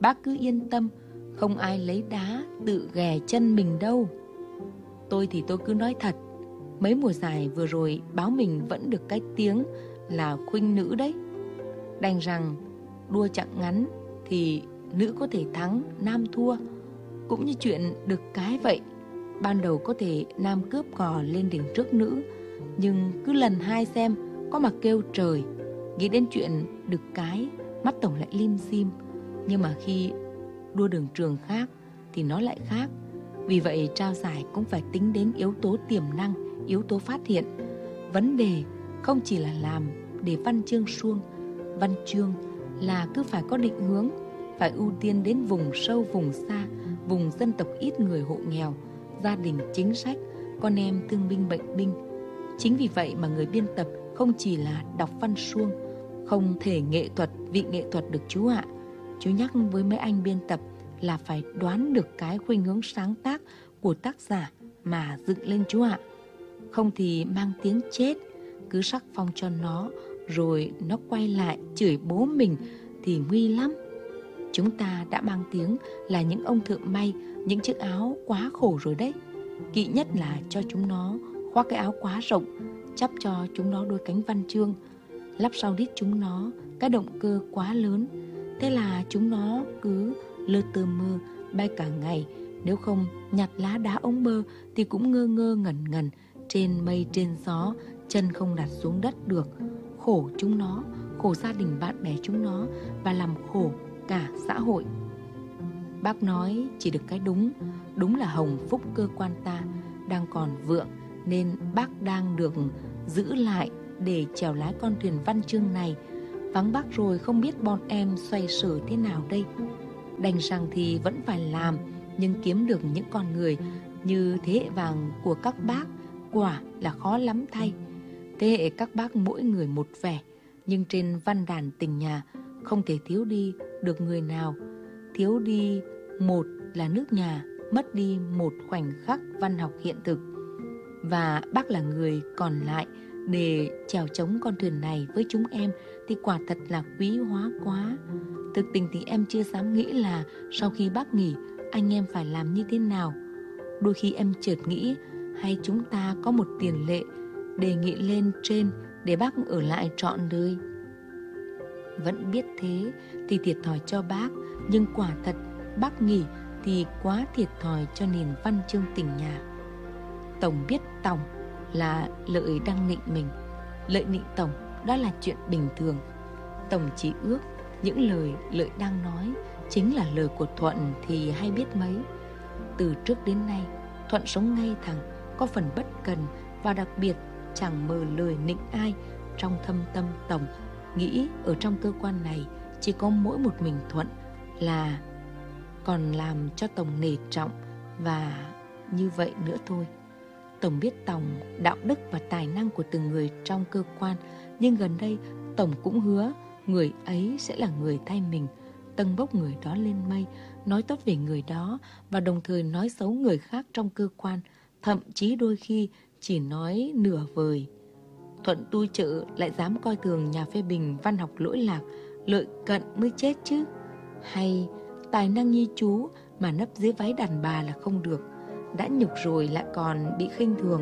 Bác cứ yên tâm, không ai lấy đá tự ghè chân mình đâu. Tôi thì tôi cứ nói thật, mấy mùa giải vừa rồi báo mình vẫn được cái tiếng là khuynh nữ đấy. Đành rằng đua chặng ngắn thì nữ có thể thắng, nam thua. Cũng như chuyện được cái vậy. Ban đầu có thể nam cướp cò lên đỉnh trước nữ, nhưng cứ lần hai xem có mà kêu trời. Nghĩ đến chuyện được cái, mắt Tổng lại lim dim. Nhưng mà khi đua đường trường khác thì nó lại khác. Vì vậy trao giải cũng phải tính đến yếu tố tiềm năng, yếu tố phát hiện. Vấn đề không chỉ là làm để văn chương suông. Văn chương là cứ phải có định hướng, phải ưu tiên đến vùng sâu vùng xa, vùng dân tộc ít người, hộ nghèo, gia đình chính sách, con em thương binh bệnh binh. Chính vì vậy mà người biên tập không chỉ là đọc văn suông, không thể nghệ thuật, vị nghệ thuật được chú ạ. Chú nhắc với mấy anh biên tập là phải đoán được cái khuynh hướng sáng tác của tác giả mà dựng lên chú ạ. Không thì mang tiếng chết, cứ sắc phong cho nó, rồi nó quay lại chửi bố mình thì nguy lắm. Chúng ta đã mang tiếng là những ông thợ may những chiếc áo quá khổ rồi đấy. Kỵ nhất là cho chúng nó khoác cái áo quá rộng, chắp cho chúng nó đôi cánh văn chương, lắp sau đít chúng nó cái động cơ quá lớn. Thế là chúng nó cứ lơ tơ mơ bay cả ngày, nếu không nhặt lá đá ống bơ thì cũng ngơ ngơ ngẩn ngẩn trên mây trên gió, chân không đặt xuống đất được. Khổ chúng nó, khổ gia đình bạn bè chúng nó, và làm khổ cả xã hội. Bác nói chỉ được cái đúng, đúng là hồng phúc cơ quan ta đang còn vượng, nên bác đang được giữ lại để chèo lái con thuyền văn chương này. Vắng bác rồi không biết bọn em xoay sở thế nào đây. Đành rằng thì vẫn phải làm, nhưng kiếm được những con người như thế hệ vàng của các bác quả là khó lắm thay. Thế hệ các bác mỗi người một vẻ, nhưng trên văn đàn tình nhà không thể thiếu đi được người nào. Thiếu đi một là nước nhà, mất đi một khoảnh khắc văn học hiện thực. Và bác là người còn lại để chèo chống con thuyền này với chúng em thì quả thật là quý hóa quá. Thực tình thì em chưa dám nghĩ là sau khi bác nghỉ, anh em phải làm như thế nào. Đôi khi em chợt nghĩ hay chúng ta có một tiền lệ đề nghị lên trên để bác ở lại trọn đời. Vẫn biết thế thì thiệt thòi cho bác, nhưng quả thật bác nghỉ thì quá thiệt thòi cho nền văn chương tình nhà. Tổng biết Tổng là Lợi đang nịnh mình, Lợi nịnh Tổng đó là chuyện bình thường. Tổng chỉ ước những lời Lợi đang nói chính là lời của Thuận thì hay biết mấy. Từ trước đến nay Thuận sống ngay thẳng, có phần bất cần, và đặc biệt chẳng mờ lời nịnh ai. Trong thâm tâm Tổng nghĩ ở trong cơ quan này chỉ có mỗi một mình Thuận là còn làm cho Tổng nể trọng, và như vậy nữa thôi. Tổng biết Tổng đạo đức và tài năng của từng người trong cơ quan, nhưng gần đây Tổng cũng hứa người ấy sẽ là người thay mình, tâng bốc người đó lên mây, nói tốt về người đó và đồng thời nói xấu người khác trong cơ quan, thậm chí đôi khi chỉ nói nửa vời. Thuận tui chợ lại dám coi thường nhà phê bình văn học lỗi lạc, Lợi cận mới chết chứ. Hay tài năng như chú mà nấp dưới váy đàn bà là không được, đã nhục rồi lại còn bị khinh thường.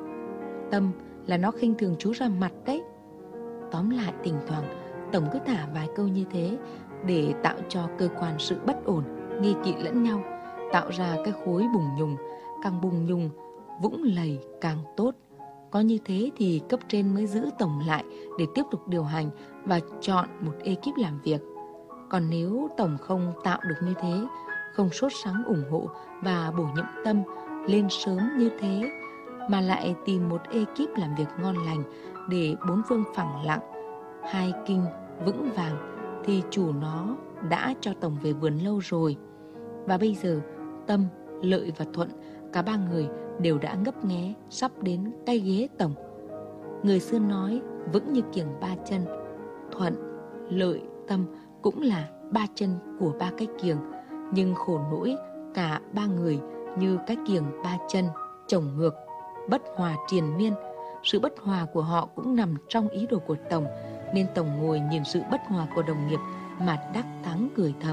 Tâm là nó khinh thường chú ra mặt đấy. Tóm lại, thỉnh thoảng Tổng cứ thả vài câu như thế để tạo cho cơ quan sự bất ổn, nghi kỵ lẫn nhau, tạo ra cái khối bùng nhùng. Càng bùng nhùng, vũng lầy càng tốt. Có như thế thì cấp trên mới giữ Tổng lại để tiếp tục điều hành và chọn một ekip làm việc. Còn nếu Tổng không tạo được như thế, không sốt sắng ủng hộ và bổ nhiệm Tâm lên sớm như thế, mà lại tìm một ekip làm việc ngon lành để bốn phương phẳng lặng, hai kinh vững vàng, thì chủ nó đã cho Tổng về vườn lâu rồi. Và bây giờ Tâm, Lợi và Thuận, cả ba người đều đã ngấp nghé sắp đến cái ghế Tổng. Người xưa nói vững như kiềng ba chân. Thuận, Lợi, Tâm cũng là ba chân của ba cái kiềng, nhưng khổ nỗi cả ba người như cái kiềng ba chân chồng ngược, bất hòa triền miên. Sự bất hòa của họ cũng nằm trong ý đồ của Tổng, nên Tổng ngồi nhìn sự bất hòa của đồng nghiệp mà đắc thắng cười thầm.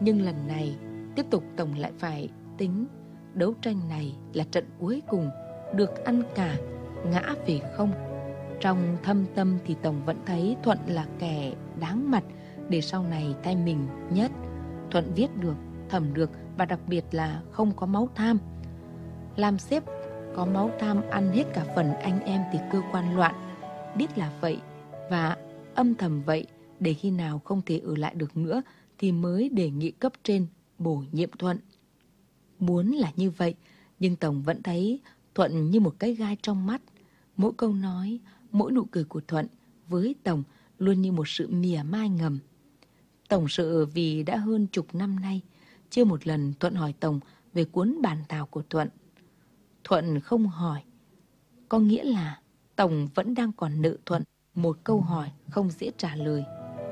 Nhưng lần này tiếp tục Tổng lại phải tính. Đấu tranh này là trận cuối cùng, được ăn cả, ngã về không. Trong thâm tâm thì Tổng vẫn thấy Thuận là kẻ đáng mặt để sau này tay mình nhất. Thuận viết được, thẩm được và đặc biệt là không có máu tham. Làm sếp có máu tham ăn hết cả phần anh em thì cơ quan loạn. Biết là vậy và âm thầm vậy, để khi nào không thể ở lại được nữa thì mới đề nghị cấp trên bổ nhiệm Thuận. Muốn là như vậy, nhưng Tổng vẫn thấy Thuận như một cái gai trong mắt. Mỗi câu nói, mỗi nụ cười của Thuận với Tổng luôn như một sự mỉa mai ngầm. Tổng sợ vì đã hơn chục năm nay, chưa một lần Thuận hỏi Tổng về cuốn bản thảo của Thuận. Thuận không hỏi, có nghĩa là Tổng vẫn đang còn nợ Thuận một câu hỏi không dễ trả lời.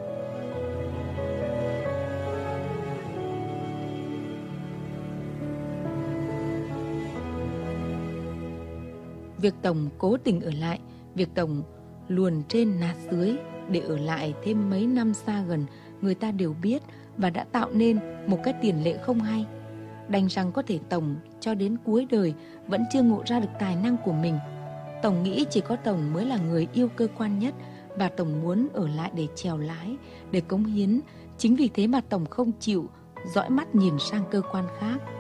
Việc Tổng cố tình ở lại, việc Tổng luồn trên nạt dưới để ở lại thêm mấy năm xa gần, người ta đều biết và đã tạo nên một cái tiền lệ không hay. Đành rằng có thể Tổng cho đến cuối đời vẫn chưa ngộ ra được tài năng của mình. Tổng nghĩ chỉ có Tổng mới là người yêu cơ quan nhất và Tổng muốn ở lại để chèo lái, để cống hiến. Chính vì thế mà Tổng không chịu dõi mắt nhìn sang cơ quan khác.